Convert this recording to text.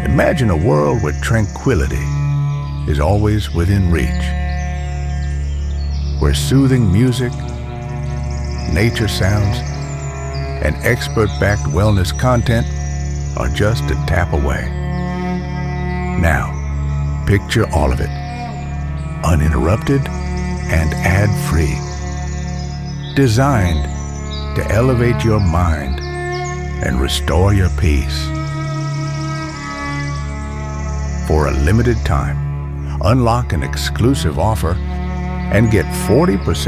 Imagine a world where tranquility is always within reach, where soothing music, nature sounds, and expert-backed wellness content are just a tap away. Now, picture all of it, uninterrupted and ad-free, designed to elevate your mind and restore your peace. For a limited time, unlock an exclusive offer and get 40%